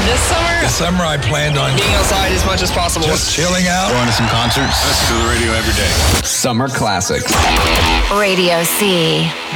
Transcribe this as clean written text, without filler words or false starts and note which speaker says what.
Speaker 1: This summer?
Speaker 2: This summer I planned on
Speaker 1: being outside as much as possible.
Speaker 2: just chilling out.
Speaker 3: Going to some concerts.
Speaker 4: Listen to the radio every day.
Speaker 5: Summer Classics.
Speaker 6: Radio C.